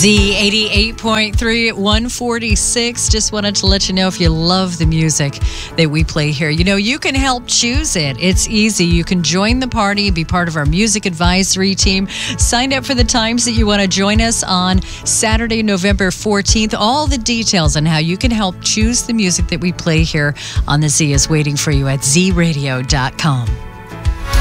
Z88.3 at 146. Just wanted to let you know if you love the music that we play here. You know, you can help choose it. It's easy. You can join the party, be part of our music advisory team. Sign up for the times that you want to join us on Saturday, November 14th. All the details on how you can help choose the music that we play here on the Z is waiting for you at zradio.com.